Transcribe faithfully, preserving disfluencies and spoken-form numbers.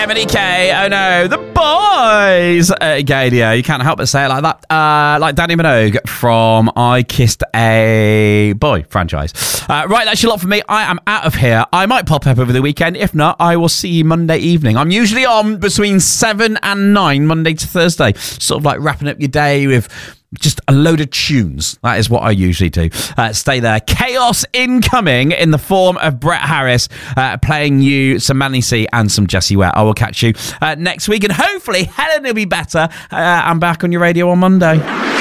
Emily K, oh no, the boys at Gadia. You can't help but say it like that. Uh, like Danny Minogue from I Kissed a Boy franchise. Uh, right, that's a lot for me. I am out of here. I might pop up over the weekend. If not, I will see you Monday evening. I'm usually on between seven and nine, Monday to Thursday. Sort of like wrapping up your day with just a load of tunes. That is what I usually do. Uh, stay there. Chaos incoming in the form of Brett Harris uh, playing you some Manly C and some Jessie Ware. I will catch you uh, next week, and hopefully Helen will be better. Uh, I'm back on your radio on Monday.